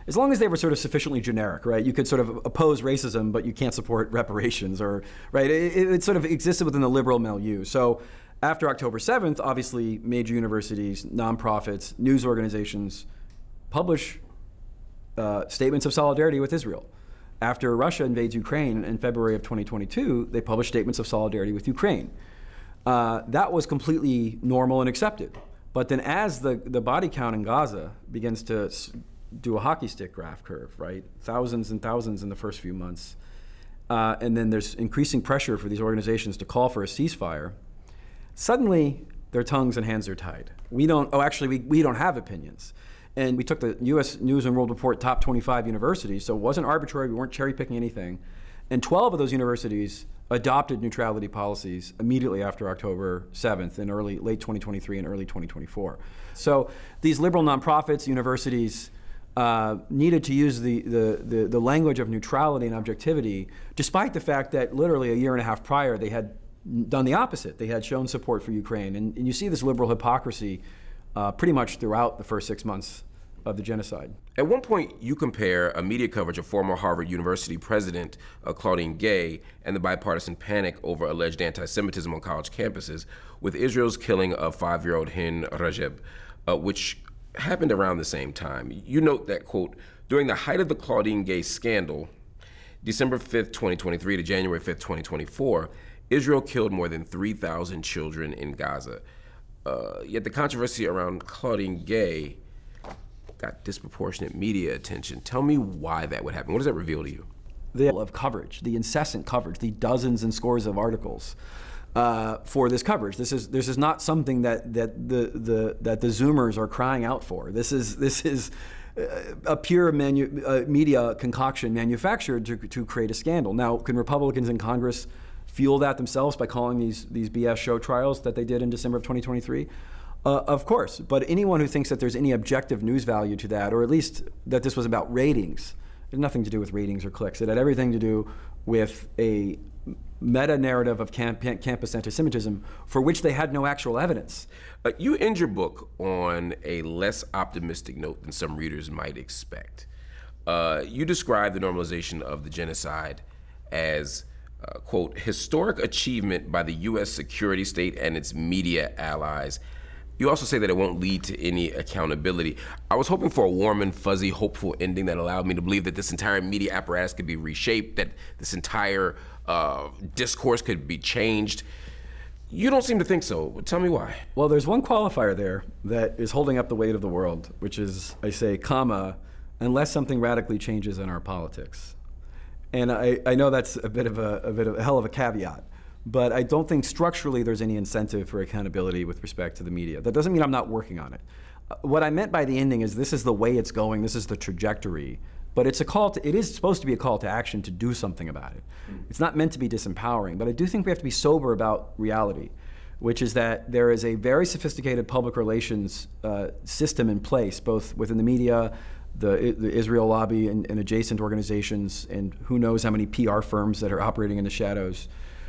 as long as they were sort of sufficiently generic, right? You could sort of oppose racism, but you can't support reparations, or right? It sort of existed within the liberal milieu. So after October 7th, obviously major universities, nonprofits, news organizations publish statements of solidarity with Israel. After Russia invades Ukraine in February of 2022, they published statements of solidarity with Ukraine. That was completely normal and accepted. But then as the body count in Gaza begins to do a hockey stick graph curve, right? Thousands and thousands in the first few months. And then there's increasing pressure for these organizations to call for a ceasefire. Suddenly, their tongues and hands are tied. We don't have opinions. And we took the US News and World Report top 25 universities, so it wasn't arbitrary, we weren't cherry picking anything. And 12 of those universities adopted neutrality policies immediately after October 7th in late 2023 and early 2024. So these liberal nonprofits, universities, needed to use the language of neutrality and objectivity, despite the fact that literally a year and a half prior they had done the opposite. They had shown support for Ukraine. And you see this liberal hypocrisy pretty much throughout the first 6 months of the genocide. At one point, you compare a media coverage of former Harvard University president Claudine Gay and the bipartisan panic over alleged anti-Semitism on college campuses with Israel's killing of 5-year-old Hin Rajab, which happened around the same time. You note that, quote, during the height of the Claudine Gay scandal, December 5th, 2023 to January 5th, 2024, Israel killed more than 3,000 children in Gaza. Yet the controversy around Claudine Gay got disproportionate media attention. Tell me why that would happen. What does that reveal to you? The of coverage, the incessant coverage, the dozens and scores of articles for this coverage. This is not something that the Zoomers are crying out for. This is a pure media concoction manufactured to create a scandal. Now, can Republicans in Congress fuel that themselves by calling these BS show trials that they did in December of 2023? Of course, but anyone who thinks that there's any objective news value to that, or at least that this was about ratings, it had nothing to do with ratings or clicks. It had everything to do with a meta-narrative of campus anti-Semitism for which they had no actual evidence. You end your book on a less optimistic note than some readers might expect. You describe the normalization of the genocide as quote, historic achievement by the U.S. security state and its media allies. You also say that it won't lead to any accountability. I was hoping for a warm and fuzzy, hopeful ending that allowed me to believe that this entire media apparatus could be reshaped, that this entire discourse could be changed. You don't seem to think so. Tell me why. Well, there's one qualifier there that is holding up the weight of the world, which is, I say, comma, unless something radically changes in our politics. And I know that's a bit of a hell of a caveat, but I don't think structurally there's any incentive for accountability with respect to the media. That doesn't mean I'm not working on it. What I meant by the ending is this is the way it's going, this is the trajectory, but it is supposed to be a call to action to do something about it. It's not meant to be disempowering, but I do think we have to be sober about reality, which is that there is a very sophisticated public relations system in place, both within the media, the Israel lobby and adjacent organizations, and who knows how many PR firms that are operating in the shadows,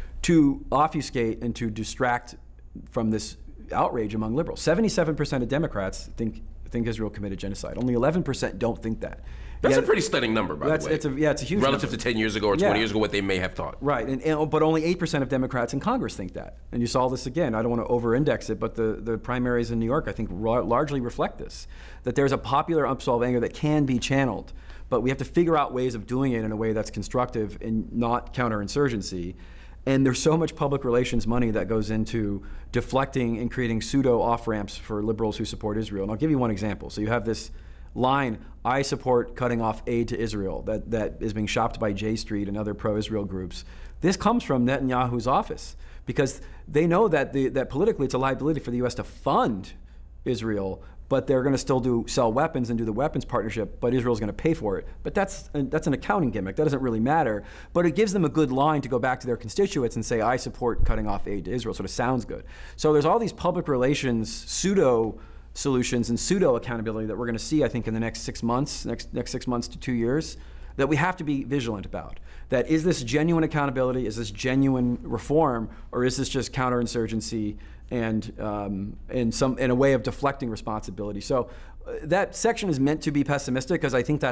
to obfuscate and to distract from this outrage among liberals. 77% of Democrats think Israel committed genocide. Only 11% don't think that. That's a pretty stunning number, by the way. It's a huge relative number. to 10 years ago or 20 years ago, what they may have thought. Right, but only 8% of Democrats in Congress think that. And you saw this again. I don't want to over-index it, but the primaries in New York, I think, largely reflect this, that there's a popular unsolved anger that can be channeled, but we have to figure out ways of doing it in a way that's constructive and not counterinsurgency. And there's so much public relations money that goes into deflecting and creating pseudo off-ramps for liberals who support Israel. And I'll give you one example. So you have this line, I support cutting off aid to Israel, that is being shopped by J Street and other pro-Israel groups. This comes from Netanyahu's office because they know that that politically it's a liability for the U.S. to fund Israel, but they're going to still sell weapons and do the weapons partnership, but Israel's going to pay for it. But that's an accounting gimmick. That doesn't really matter. But it gives them a good line to go back to their constituents and say, I support cutting off aid to Israel. Sort of sounds good. So there's all these public relations pseudo solutions and pseudo accountability that we're going to see, I think, in the next 6 months, next 6 months to 2 years, that we have to be vigilant about. That is this genuine accountability? Is this genuine reform? Or is this just counterinsurgency and a way of deflecting responsibility? So that section is meant to be pessimistic because I think that's